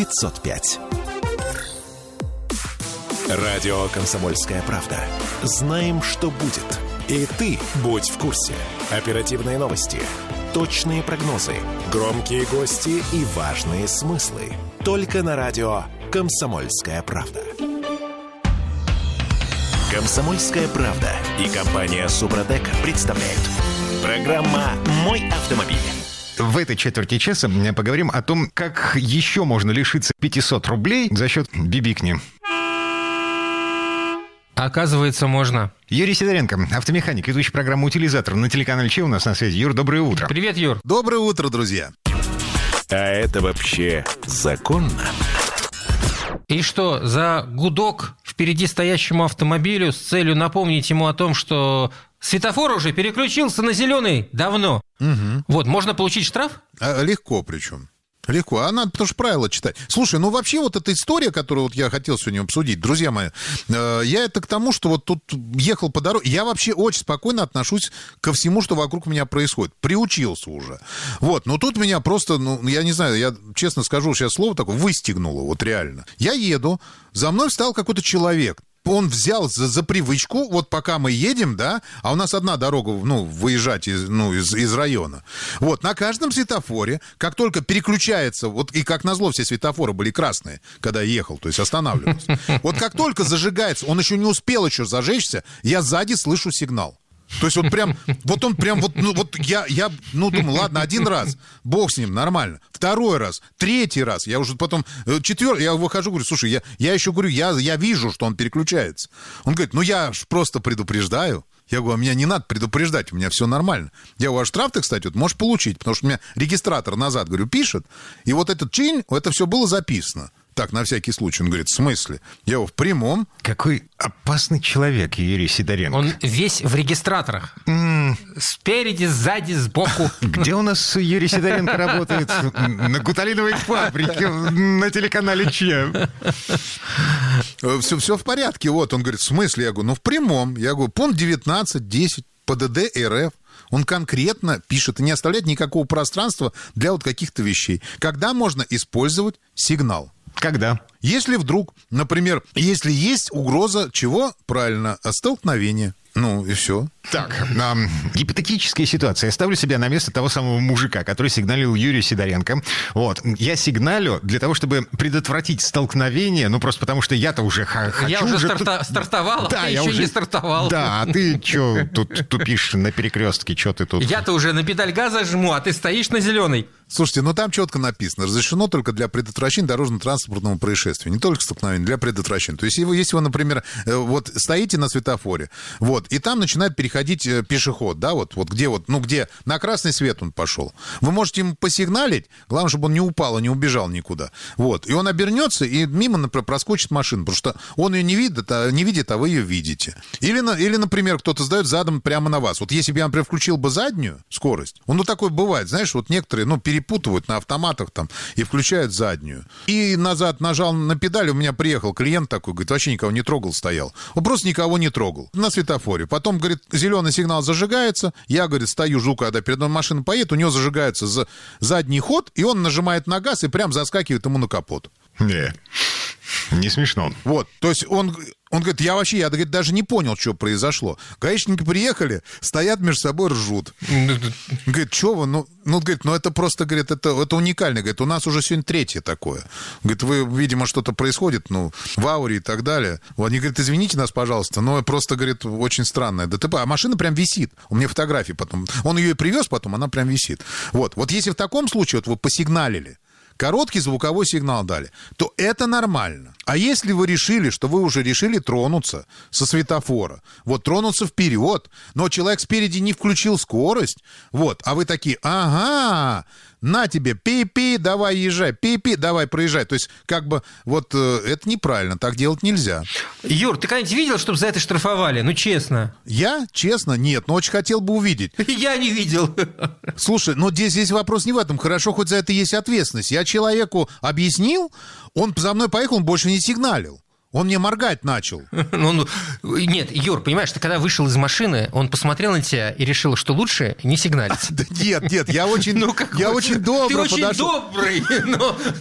505. Радио «Комсомольская правда». Знаем, что будет. И ты будь в курсе. Оперативные новости, точные прогнозы, громкие гости и важные смыслы. Только на радио «Комсомольская правда». «Комсомольская правда» и компания «Супротек» представляют. Программа «Мой автомобиль». В этой четверти часа поговорим о том, как еще можно лишиться 500 рублей за счет бибикни. Оказывается, можно. Юрий Сидоренко, автомеханик, ведущий программы «Утилизатор» на телеканале ЧЕ у нас на связи. Юр, доброе утро. Привет, Юр. Доброе утро, друзья. А это вообще законно? И что, за гудок впереди стоящему автомобилю с целью напомнить ему о том, что светофор уже переключился на зеленый давно. Угу. Вот, можно получить штраф? Легко причем. Легко. А надо, потому что правила читать. Слушай, ну вообще вот эта история, которую вот я хотел сегодня обсудить, друзья мои, я это к тому, что вот тут ехал по дороге. Я вообще очень спокойно отношусь ко всему, что вокруг меня происходит. Приучился уже. Вот. Но тут меня просто, я не знаю, я честно скажу сейчас слово такое, выстегнуло, вот реально. Я еду, за мной встал какой-то человек. Он взял за привычку, вот пока мы едем, да, а у нас одна дорога, выезжать из района. Вот, на каждом светофоре, как только переключается, вот и как назло все светофоры были красные, когда я ехал, то есть останавливался. Вот как только зажигается, он еще не успел зажечься, я сзади слышу сигнал. То есть я думаю, ладно, один раз, бог с ним, нормально. Второй раз, третий раз, я уже потом, четвертый, я выхожу, говорю, слушай, я еще говорю, я вижу, что он переключается. Он говорит, я ж просто предупреждаю. Я говорю, а меня не надо предупреждать, у меня все нормально. Я говорю, а штраф ты, кстати, вот можешь получить, потому что у меня регистратор назад, говорю, пишет, и вот этот чин, это все было записано. Так, на всякий случай. Он говорит, в смысле? Я его в прямом. Какой опасный человек, Юрий Сидоренко. Он весь в регистраторах. Спереди, сзади, сбоку. Где у нас Юрий Сидоренко работает? На гуталиновой фабрике, на телеканале ЧЕ. Все в порядке. Вот, он говорит, в смысле? Я говорю, в прямом. Я говорю, пункт 19.10 ПДД РФ. Он конкретно пишет и не оставляет никакого пространства для вот каких-то вещей. Когда можно использовать сигнал? Когда? Если вдруг, например, если есть угроза чего? Правильно, столкновения. И все. Так, гипотетическая ситуация. Я ставлю себя на место того самого мужика, который сигналил Юрию Сидоренко. Вот. Я сигналю для того, чтобы предотвратить столкновение, просто потому что я-то уже хочу... Я уже стартовал, да, а ты еще не стартовал. Да, а ты что тут тупишь на перекрестке, что ты тут... Я-то уже на педаль газа жму, а ты стоишь на зеленой. Слушайте, там четко написано, разрешено только для предотвращения дорожно-транспортного происшествия. Не только столкновения, для предотвращения. То есть, если вы, например, вот стоите на светофоре, вот, и там начинает переходить пешеход, да, где на красный свет он пошел. Вы можете ему посигналить, главное, чтобы он не упал и не убежал никуда. Вот, и он обернется, и мимо, например, проскочит машина, потому что он ее не видит, а вы ее видите. Или, например, кто-то сдает задом прямо на вас. Вот если бы я, например, включил бы заднюю скорость, такое бывает, знаешь, вот некоторые, перепутывают на автоматах там и включают заднюю. И назад нажал на педаль, у меня приехал клиент такой, говорит, вообще никого не трогал, стоял. Он просто никого не трогал на светофоре. Потом, говорит, зеленый сигнал зажигается, я, говорит, стою, жду, когда перед мной машина поедет, у него зажигается задний ход, и он нажимает на газ и прям заскакивает ему на капот. Не смешно. Вот, то есть он говорит, я говорит, даже не понял, что произошло. Гаишники приехали, стоят между собой, ржут. Говорит, что вы, говорит, это просто, говорит, это уникально. Говорит, у нас уже сегодня третье такое. Говорит, видимо, что-то происходит, в ауре и так далее. Они говорят, извините нас, пожалуйста, но просто, говорит, очень странное ДТП. А машина прям висит. У меня фотографии потом. Он ее и привез потом, она прям висит. Вот если в таком случае вы посигналили, короткий звуковой сигнал дали, то это нормально. А если вы решили, что вы уже решили тронуться со светофора, тронуться вперед, но человек спереди не включил скорость, а вы такие, ага, на тебе, пи-пи, давай езжай, пи-пи, давай проезжай. То есть, это неправильно, так делать нельзя. Юр, ты когда-нибудь видел, чтобы за это штрафовали? Честно. Я? Честно? Нет, но очень хотел бы увидеть. Я не видел. Слушай, здесь вопрос не в этом. Хорошо, хоть за это есть ответственность. Я человеку объяснил, он за мной поехал, он больше не сигналил. Он мне моргать начал. Нет, Юр, понимаешь, ты когда вышел из машины, он посмотрел на тебя и решил, что лучше не сигналить. Нет, я очень добро подошел. Ты очень добрый, но